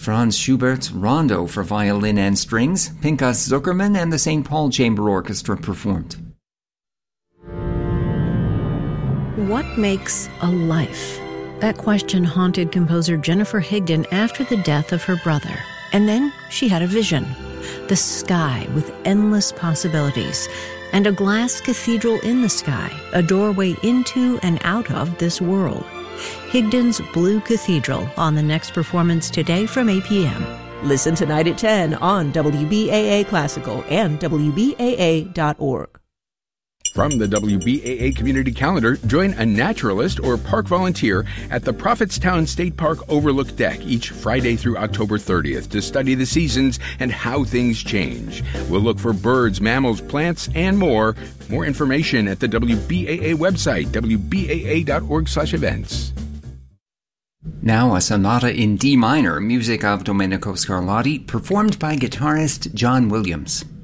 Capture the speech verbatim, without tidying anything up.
Franz Schubert's Rondo for violin and strings, Pinchas Zuckerman and the Saint Paul Chamber Orchestra performed. What makes a life? That question haunted composer Jennifer Higdon after the death of her brother. And then she had a vision. The sky with endless possibilities. And a glass cathedral in the sky, a doorway into and out of this world. Higdon's Blue Cathedral on the next performance today from eight p.m. Listen tonight at ten on W B A A Classical and W B A A dot org. From the W B A A Community Calendar, join a naturalist or park volunteer at the Prophetstown State Park Overlook Deck each Friday through October thirtieth to study the seasons and how things change. We'll look for birds, mammals, plants, and more. More information at the W B A A website, W B A A dot org slash events. Now a sonata in D minor, music of Domenico Scarlatti, performed by guitarist John Williams.